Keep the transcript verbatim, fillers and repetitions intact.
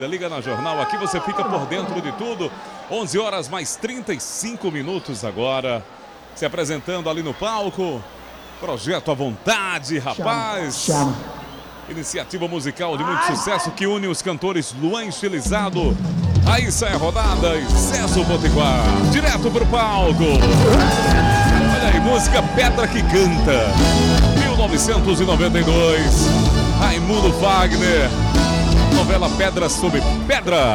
Liga na Jornal, aqui você fica por dentro de tudo. onze horas mais trinta e cinco minutos agora. Se apresentando ali no palco. Projeto à Vontade, rapaz. Chama, chama. Iniciativa musical de muito sucesso que une os cantores Luan Estilizado, Raíssa é Rodada e César Potiguar. Direto pro palco. Olha aí, música Pedra que Canta. mil novecentos e noventa e dois. Raimundo Fagner. Novela Pedra sobre Pedra.